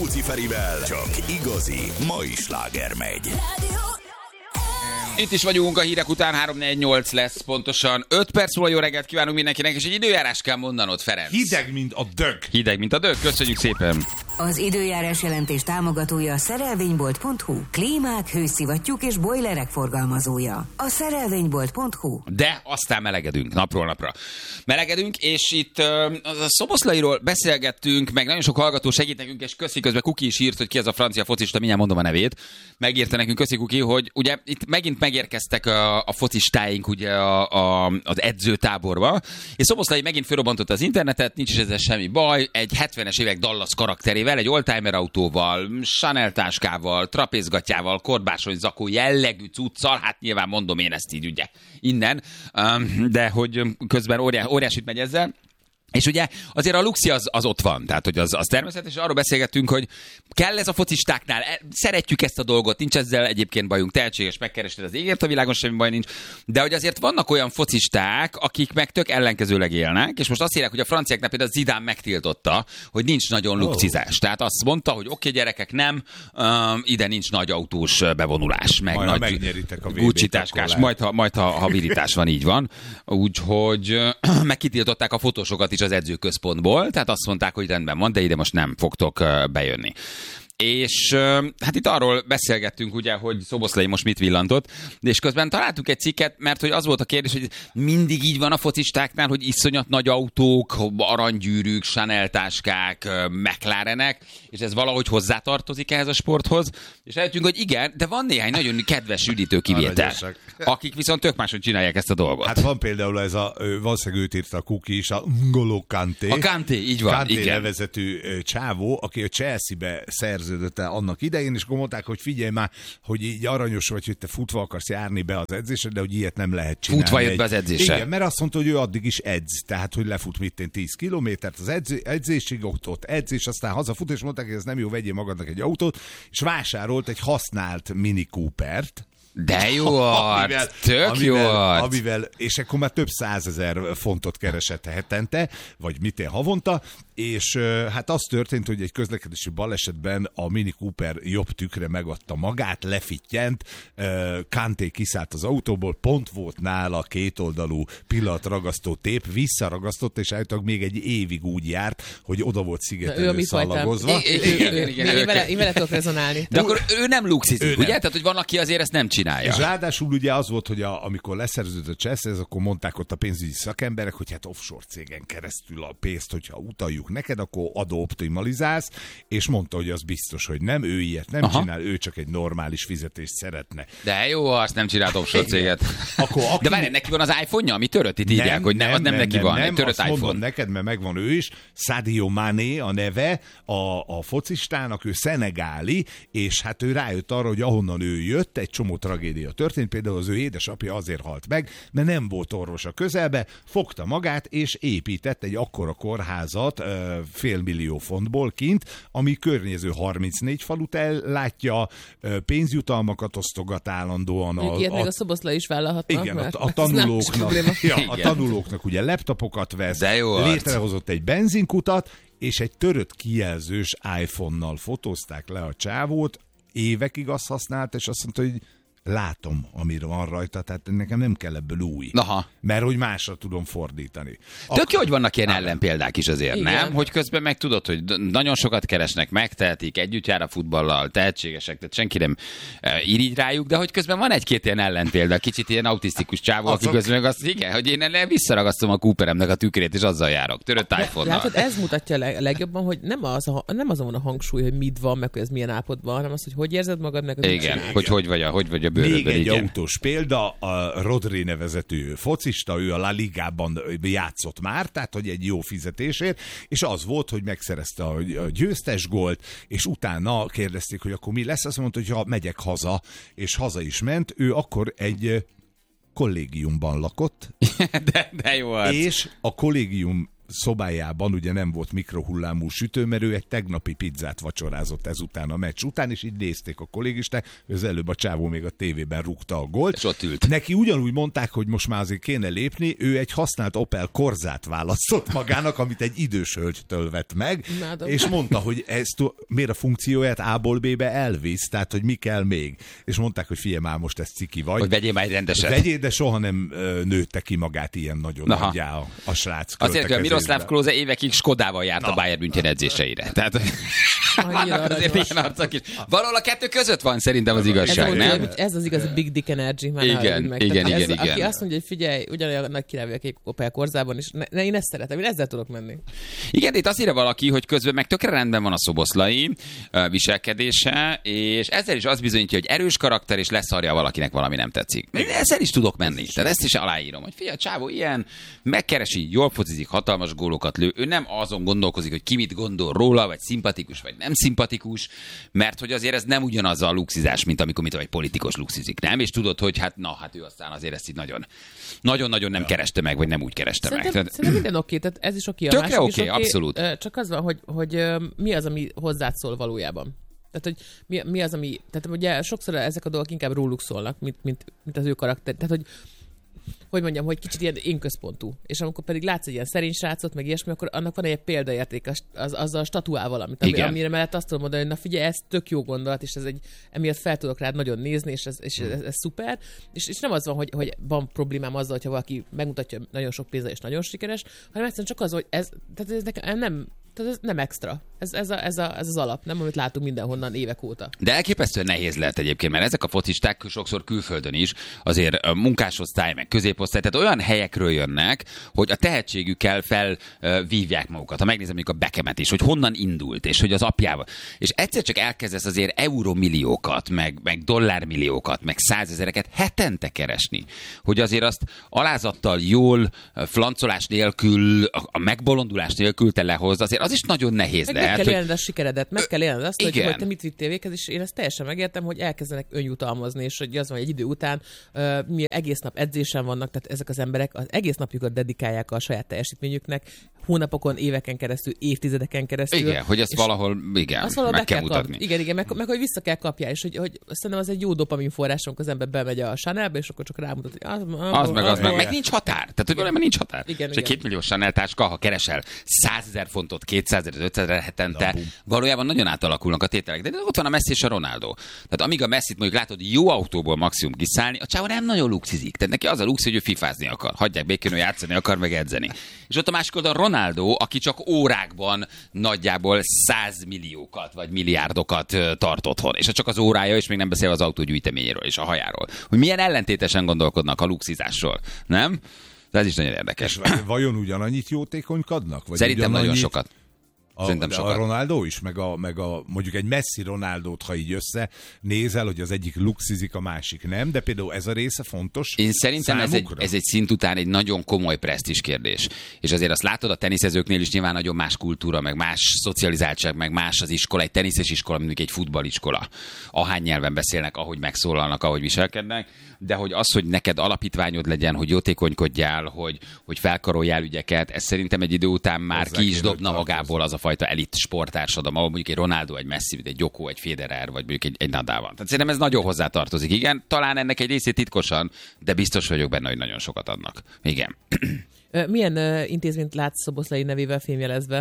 Luciferivel csak igazi mai sláger megy. Itt is vagyunk a hírek után, 3-4-8 lesz pontosan. 5 perc múlva jó reggelt kívánunk mindenkinek, és egy időjárás kell mondanod, Ferenc. Hideg, mint a dög. Hideg, mint a dög, köszönjük szépen. Az időjárás jelentés támogatója a szerelvénybolt.hu. Klímák, hőszivattyúk és bojlerek forgalmazója. A szerelvénybolt.hu. De aztán melegedünk, napról napra. Melegedünk, és itt a Szoboszlairól beszélgettünk, meg nagyon sok hallgató segít nekünk, és köszi, közben Kuki is írt, hogy ki az a francia focista, mindjárt mondom a nevét. Megírta nekünk, köszi Kuki, hogy ugye itt megint megérkeztek a focistáink ugye az edzőtáborba, és Szoboszlai megint fölrobbantott az internetet, nincs is ezzel semmi baj, egy 70-es évek Dallas karakterével, egy oldtimer autóval, Chanel táskával, trapézgatjával, korbásony zakó jellegű cuccal, hát nyilván mondom én ezt így ugye innen, de hogy közben óriásit megy ezzel. És ugye azért a luxi az ott van, tehát hogy az természetes, arról beszélgettünk, hogy kell ez a focistáknál, szeretjük ezt a dolgot, nincs ezzel egyébként bajunk, tehetséges, megkerested az égért a világon, semmi baj nincs, de hogy azért vannak olyan focisták, akik meg tök ellenkezőleg élnek, és most azt írják, hogy a franciáknál például Zidane megtiltotta, hogy nincs nagyon lukcizás. Tehát azt mondta, hogy oké, gyerekek, nem, ide nincs nagy autós bevonulás, meg majd, nagy Gucci táskás, majd ha virítás van, így van. Úgyhogy megkitiltották a fotósokat is az edzőközpontból, tehát azt mondták, hogy rendben van, de ide most nem fogtok bejönni. És hát itt arról beszélgettünk ugye, hogy Szoboszlai most mit villantott, és közben találtunk egy cikket, mert hogy az volt a kérdés, hogy mindig így van a focistáknál, hogy iszonyat nagy autók, aranygyűrűk, Chanel táskák, McLarenek, és ez valahogy hozzátartozik ehhez a sporthoz, és eljöttünk, hogy igen, de van néhány nagyon kedves üdítő kivétel, akik viszont tök máshogy csinálják ezt a dolgot. Hát van például ez valószínűleg őt írta a Kuki is, a N'Golo Kanté. A Kanté, így van, Kanté igen. nevezetű csávó, aki a Chelsea-be szerződött el annak idején, és akkor mondták, hogy figyelj már, hogy így aranyos vagy, hogy te futva akarsz járni be az edzésre, de hogy ilyet nem lehet csinálni. Futva jött be az edzésre. Igen, mert azt mondta, hogy ő addig is edz, tehát hogy lefut 10 kilométert az edzésig, ott edz, és aztán hazafut, és mondták, hogy ez nem jó, vegyél magadnak egy autót, és vásárolt egy használt Mini Coopert. De jó arc, tök jó arc. Amivel, és akkor már több 100 000 fontot keresett hetente, vagy havonta, és hát az történt, hogy egy közlekedési balesetben a Mini Cooper jobb tükre megadta magát, lefittyent, Kanté kiszállt az autóból, pont volt nála kétoldalú pillanatragasztó tép, visszaragasztott, és állítólag még egy évig úgy járt, hogy oda volt szigetelő szalagozva. Én vele tudok rezonálni. De akkor ő nem luxizik, ugye? Tehát, hogy van, aki azért ezt nem csinálja. És ráadásul ugye az volt, hogy amikor leszerződött a Chelsea, akkor mondták ott a pénzügyi szakemberek, hogy hát offshore cégen keresztül a pénzt, hogyha utaljuk neked, akkor adóoptimalizálsz, és mondta, hogy az biztos, hogy nem, ő ilyet nem csinál, ő csak egy normális fizetést szeretne. De jó, azt nem csinált offshore céget. Akkor, de várj, neki van az iPhone-ja, ami törött, itt írják, hogy nem neki van, egy törött iPhone. Mondom neked, mert megvan ő is, Sadio Mané a neve a focistának, ő szenegáli, és hát ő rájött arra, hogy ahonnan ő jött, egy csomó tragédia történt, például az ő édesapja azért halt meg, mert nem volt orvos a közelbe, fogta magát, és épített egy akkora kórházat $500 millió fontból kint, ami környező 34 falut ellátja, pénzjutalmakat osztogat állandóan. Ilyet meg a Szoboszlai is vállalhatnak. Igen, a tanulóknak ugye laptopokat vesz, létrehozott egy benzinkutat, és egy törött kijelzős iPhone-nal fotózták le a csávót, évekig azt használt, és azt mondta, hogy látom, amire van rajta, tehát nekem nem kell ebből új. Aha. Mert hogy másra tudom fordítani. Tök jó, hogy vannak ilyen ellenpéldák is azért, igen. Nem? Hogy közben meg tudod, hogy nagyon sokat keresnek, megtehetik, együtt jár a futballal, tehetségesek, tehát senki nem irigy rájuk, de hogy közben van egy-két ilyen ellenpélda, kicsit ilyen autisztikus csávó, aki közben meg azt, igen, hogy én visszaragasztom a Cooperemnek a tükrét, és azzal járok, törött iPhone-nal. Látod, ez mutatja legjobban, hogy nem azon van a hangsúly, hogy mit van, meg hogy ez milyen állapotban, hanem az, hogy érzed magad, meg igen, hogy vagy a bőrödben. Még egy autós példa, a Rodri nevezetű focista, ő a La Ligában játszott már, tehát hogy egy jó fizetésért, és az volt, hogy megszerezte a győztes gólt, és utána kérdezték, hogy akkor mi lesz, azt mondta, hogy ha megyek haza, és haza is ment, ő akkor egy kollégiumban lakott, de jó arc. És a kollégium szobájában ugye nem volt mikrohullámú sütő, mert ő egy tegnapi pizzát vacsorázott ezután a meccs után, és így nézték a kollégisták, az előbb a csávó még a tévében rúgta a gólt. És ott ült. Neki ugyanúgy mondták, hogy most már azért kéne lépni, ő egy használt Opel Corzát választott magának, amit egy idős hölgytől vett meg, és mondta, hogy miért a funkcióját A-ból B-be elvisz, tehát hogy mi kell még. És mondták, hogy figyelj már, most ez ciki vagy. Hogy vegyél már egy rendeset. Vegyél, de soha nem nőtte ki magát ilyen nagyon nagyjá a srác. Azért, hogy a Miroslav Klose évekig Skodával járt a Bayern München edzéseire. Tehát vannak azért ilyen arcok is. Valahol a kettő között van szerintem az igazság, nem? Ez az igazi Big Dick Energy. Igen. Aki azt mondja, hogy figyelj, ugyanolyan nagy király vagyok Opel Corzában, és én ezt szeretem, én ezzel tudok menni. Igen, itt azt írja valaki, hogy közben meg tökre rendben van a Szoboszlai viselkedése, és ezzel is az bizonyítja, hogy erős karakter, és leszarja valakinek valami nem tetszik. Ezzel is tudok menni. Tehát ezt is aláírom, hogy figyelj, csávó ilyen, megkeresi, jól focizik, hatalmas gólokat lő. Ő nem azon gondolkozik, hogy ki mit gondol róla, vagy szimpatikus, vagy nem szimpatikus, mert hogy azért ez nem ugyanaz a luxizás, mint amikor egy politikus luxizik, nem? És tudod, hogy hát ő aztán azért ezt így nagyon nem kereste meg, vagy nem úgy kereste meg. Szerintem minden oké, tehát ez is oké. Tökre oké, abszolút. Csak az van, hogy mi az, ami hozzád szól valójában. Tehát, hogy mi az, ami... Tehát ugye sokszor ezek a dolgok inkább róluk szólnak, mint az ő karakter. Tehát, hogy mondjam, hogy kicsit ilyen énközpontú. És amikor pedig látsz egy ilyen szerény srácot, meg ilyesmi, akkor annak van egy példaérték azzal a statuával, amire mellett azt tudom mondani, hogy na figyelj, ez tök jó gondolat, és emiatt fel tudok rád nagyon nézni, és ez szuper. És nem az van, hogy van problémám azzal, hogyha valaki megmutatja nagyon sok pénzzel és nagyon sikeres, hanem egyszerűen csak az, hogy ez nekem nem... Tehát ez nem extra. Ez az alap, nem, amit látunk mindenhonnan évek óta. De elképesztően nehéz lehet egyébként, mert ezek a focisták sokszor külföldön is azért munkásosztály, meg középosztály, tehát olyan helyekről jönnek, hogy a tehetségükkel felvívják magukat. Ha megnézem mondjuk a Beckhamet is, hogy honnan indult, és hogy az apjával. És egyszer csak elkezdesz azért euromilliókat, meg dollármilliókat, meg 100 000-eket hetente keresni. Hogy azért azt alázattal, jól, flancolás nélkül, a megbolondulás nélkül te lehozd, azért az is nagyon nehéz lehet. Meg kell élned a sikeredet, meg kell élned azt, hogy te mit vittél véghez, és én ezt teljesen megértem, hogy elkezdenek önjutalmazni, és hogy az van, egy idő után mi egész nap edzésen vannak, tehát ezek az emberek az egész napjukat dedikálják a saját teljesítményüknek, hónapokon, éveken keresztül, évtizedeken keresztül. Igen, hogy ezt valahol meg kell mutatni. Igen, meg hogy vissza kell kapja, és hogy szerintem az egy jó dopamin forrás, amikor az ember bemegy a Chanelbe, és akkor csak rámutat, hogy az meg nincs határ. Tehát, hogy valami nincs határ. Igen, és egy 2 millió Chanel táska, ha keresel 100 000 fontot, 200 000, 500 000 hetente, valójában nagyon átalakulnak a tételek. De ott van a Messi és a Ronaldo. Tehát amíg a Messit mondjuk látod jó autóból maximum kiszállni, a csávó nem nagyon luxizik. Tehát neki az a lux, hogy ő fifázni akar. Hagyják békén, hogy játszani akar, meg edzeni. És ott a másik oldal Ronaldo, aki csak órákban nagyjából 100 milliókat vagy milliárdokat tart otthon. És csak az órája, és még nem beszél az autó gyűjteményéről és a hajáról. Hogy milyen ellentétesen gondolkodnak a luxizásról, nem? De ez is nagyon érdekes. És vajon ugyanannyit jótékonykodnak? Vagy szerintem nagyon sokat. A Ronaldo is, meg a mondjuk egy Messi Ronaldót, ha így összenézel, hogy az egyik luxizik, a másik nem, de például ez a része fontos. Én szerintem ez egy szint után egy nagyon komoly presztízs kérdés. És azért azt látod a teniszezőknél is nyilván nagyon más kultúra, meg más szocializáltság, meg más az iskola, egy teniszes iskola, mint egy futballiskola. Ahány nyelven beszélnek, ahogy megszólalnak, ahogy viselkednek, de hogy az, hogy neked alapítványod legyen, hogy jótékonykodjál, hogy felkaroljál ügyeket, ez szerintem egy idő után már ki is dobna magából az a fajta elit sporttársadalom, ahol mondjuk egy Ronaldo, egy Messi, egy Joko, egy Federer, vagy mondjuk egy Nadal van. Tehát szerintem ez nagyon hozzátartozik. Igen, talán ennek egy részét titkosan, de biztos vagyok benne, hogy nagyon sokat adnak. Igen. Milyen intézményt látsz Szoboszlai nevével fémjelezve?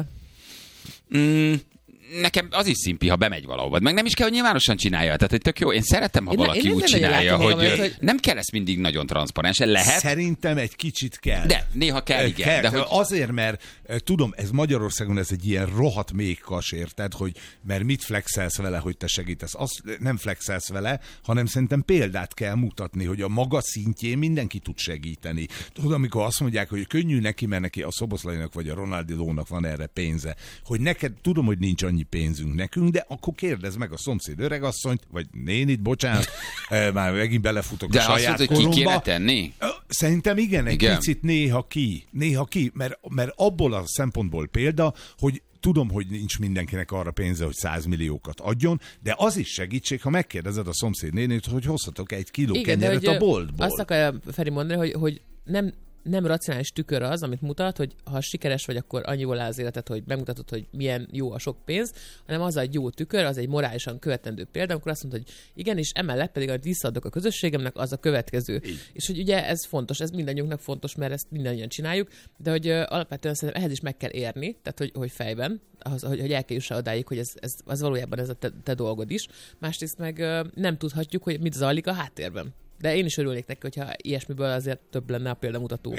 Nekem az is szimpi, ha bemegy valahova. Meg nem is kell, hogy nyilvánosan csinálja. Tehát, hogy tök jó. Én szeretem, ha valaki úgy csinálja, hogy nem kell ezt mindig nagyon transzparensen. Lehet. Szerintem egy kicsit kell. De néha kell, igen. De hogy... Azért, mert tudom, ez Magyarországon ez egy ilyen rohadt méhkas, érted, hogy mert mit flexelsz vele, hogy te segítesz. Azt nem flexelsz vele, hanem szerintem példát kell mutatni, hogy a maga szintjén mindenki tud segíteni. Tudod, amikor azt mondják, hogy könnyű neki, mert neki a Szoboszlainak vagy a Ronaldónak van erre pénze. Hogy neked, tudom, hogy nincs annyi pénzünk nekünk, de akkor kérdezd meg a szomszéd öregasszonyt, vagy nénit, bocsánat, már megint belefutok de a saját koromba. De azt mondod, hogy ki kéne tenni? Szerintem igen, picit néha ki, mert abból a szempontból példa, hogy tudom, hogy nincs mindenkinek arra pénze, hogy 100 milliókat adjon, de az is segítség, ha megkérdezed a szomszéd nénit, hogy hozhatok 1 kiló kenyeret a boltból. Azt akarja Feri mondani, hogy nem nem racionális tükör az, amit mutat, hogy ha sikeres vagy, akkor annyiból áll az életed, hogy megmutatod, hogy milyen jó a sok pénz, hanem az egy jó tükör, az egy morálisan követendő példa, amikor azt mondod, hogy igen, és emellett pedig, amit visszaadok a közösségemnek, az a következő. És hogy ugye ez fontos, ez mindannyiunknak fontos, mert ezt mindannyian csináljuk, de hogy alapvetően szerintem ehhez is meg kell érni, tehát hogy fejben, hogy el kell jussál odáig, hogy ez valójában ez a te dolgod is. Másrészt meg nem tudhatjuk, hogy mit zajlik a háttérben. De én is örülnék neki, hogyha ilyesmiből azért több lenne a példamutató.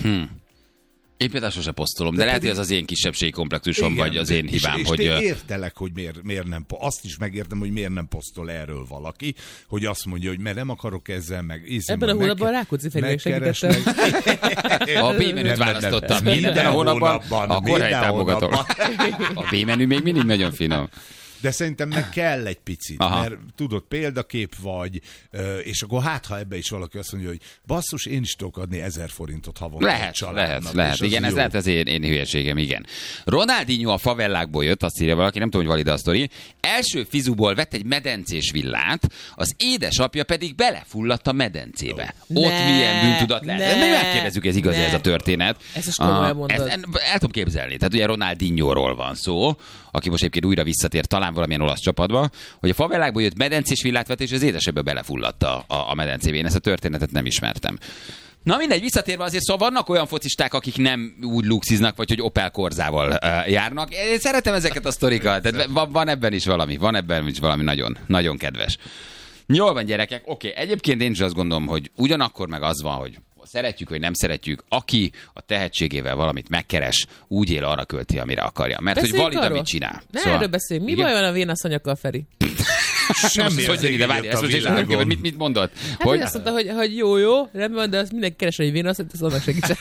Én például sose posztolom, de lehet, hogy ez az én kisebbségi komplexusom, vagy az én hibám. És hogy értelek, hogy miért nem, azt is megértem, hogy miért nem posztol erről valaki, hogy azt mondja, hogy mert nem akarok ezzel meg. Ebben a hónapban Rákóczi Ferinek segítettem. A B-menüt választottam minden hónapban, akkor támogatom. A B-menü még mindig nagyon finom. De szerintem meg kell egy picit, mert tudod, példakép vagy, és akkor ha ebbe is valaki azt mondja, hogy basszus, én is tudok adni 1000 forintot havonta a családnak. Lehet. Igen, ez lehet az én hülyeségem, igen. Ronaldinho a favellákból jött, azt írja valaki, nem tudom, hogy valid a sztori. Első fizuból vett egy medencés villát, az édesapja pedig belefulladt a medencébe. Ott milyen bűntudat lehet. Megkérdezzük, ez igaz, ez a történet. Ez is komolyan mondod. El tudom képzelni. Tehát ugye Ronaldinhoról van szó, aki most egyébként újra visszatér talán valamilyen olasz csapatba, hogy a favellákból jött medencés villát vett, és az édesapja belefulladt a medencébe. Én ezt a történetet nem ismertem. Na mindegy, visszatérve azért, szóval vannak olyan focisták, akik nem úgy luxiznak, vagy hogy Opel Corzával járnak. Én szeretem ezeket a sztorikat, tehát van ebben is valami nagyon, nagyon kedves. Jól van, gyerekek, oké. Egyébként én is azt gondolom, hogy ugyanakkor meg az van, hogy szeretjük, vagy nem szeretjük, aki a tehetségével valamit megkeres, úgy él, arra költi, amire akarja. Mert hogy valid, amit csinál. Ne szóval, erről beszéljünk. Mi baj van a vénaszanyakkal, Feri? Semmi az ide világon. Mit mondott? Hát hogy azt mondta, hogy jó, rendben, de azt mindenki keresni egy vénasszonyt, az annak segítsen.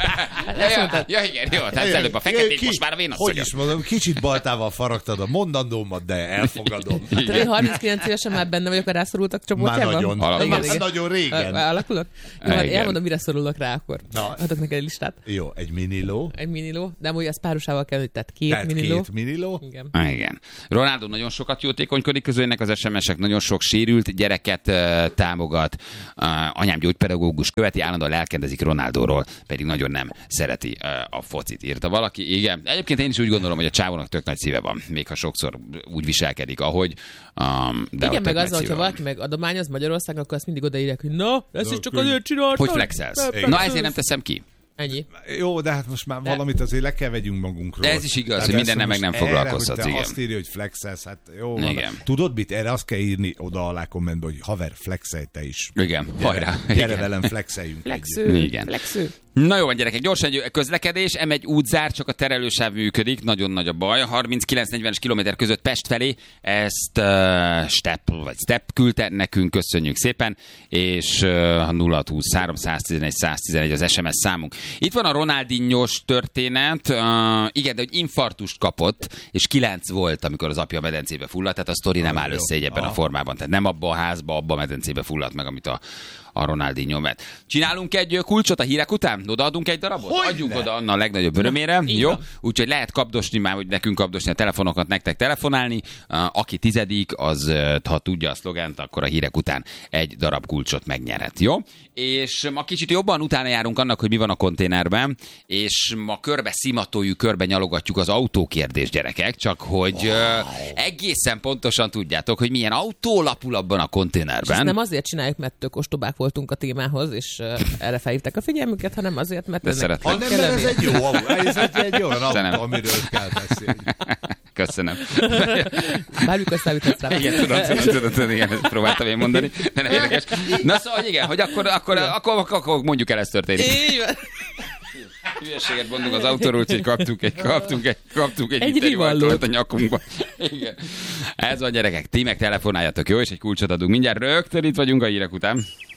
Ja, igen, jó. Tehát előbb a feketét, most már a vénasszonyot. Hogy is mondom, kicsit baltával faragtad a mondandómat, de elfogadom. Hát én 39 évesen már benne vagyok a rászorultak csoportjában. Már nagyon régen. Alakulok? Elmondom, mire szorulok rá akkor. Adok neked egy listát. Jó, egy miniló. De amúgy az párosával kell, hogy tehát két miniló. Igen. Ronaldo nagyon sokat jótékonykodik közülnek, az SMS-ek nagyon sok sérült gyereket támogat. Anyám gyógypedagógus követi, állandóan lelkendezik Ronaldóról, pedig nagyon nem szereti a focit, írta valaki. Igen. Egyébként én is úgy gondolom, hogy a csávónak tök nagy szíve van, még ha sokszor úgy viselkedik, ahogy. De igen, meg azzal, hogyha valaki meg adományoz Magyarországon, akkor azt mindig odaírják, hogy na, ezt is csak azért csináltam. Hogy flexelsz. Na, ezért nem teszem ki. Ennyi. Jó, de hát most már valamit azért le kell vegyünk magunkról. De ez is igaz, hogy mindennel meg nem foglalkozhatsz. Igen. Azt írja, hogy flexelsz, hát jó. Tudod mit? Erre azt kell írni oda alá kommentbe, hogy haver, flexelj te is. Igen, hajrá. Gyere velem, flexeljünk. Flexő. Na jó van, gyerekek, gyorsan egy közlekedés, M1 útzár, csak a terelősáv működik, nagyon nagy a baj. 39-40 kilométer között Pest felé, ezt Step küldte nekünk, köszönjük szépen, és 0620 311 111 az SMS számunk. Itt van a Ronaldinho-s történet, igen, de hogy infarktust kapott, és 9 volt, amikor az apja a medencébe fulladt, tehát a sztori nem áll össze ebben a formában, tehát nem abba a házba, abba a medencébe fulladt meg, amit a Ronaldinho vett. Csinálunk egy kulcsot a hírek után? Odaadunk egy darabot? Adjuk oda Anna a legnagyobb örömére. Jó? Úgyhogy lehet kapdosni már, hogy nekünk kapdosni a telefonokat, nektek telefonálni. Aki 10., az, ha tudja a szlogent, akkor a hírek után egy darab kulcsot megnyerhet. Jó? És ma kicsit jobban utána járunk annak, hogy mi van a konténerben, és ma körbe szimatoljuk, körbe nyalogatjuk az autókérdés, gyerekek, csak hogy egészen pontosan tudjátok, hogy milyen autó lapul abban a konténerben. És nem azért csináljuk, mert tök ostobák voltunk a témához, és erre felhívták a figyelmüket, hanem azért, mert ez egy jó autó, ez egy olyan autó, amiről kell beszélni. Köszönöm. Bármikor számíthatsz rá. Igen, tudom, igen, ezt próbáltam én mondani, de nem érdekes. Na szóval, hogy igen, hogy akkor mondjuk el, ez történik. Így van. Hülyeséget mondunk az autóról, úgyhogy kaptunk egy interjúvalt a nyakunkba. Igen. Ez van, gyerekek, ti meg telefonáljatok, jó? És egy kulcsot adunk mindjárt. Rögtön itt vagyunk a hírek után.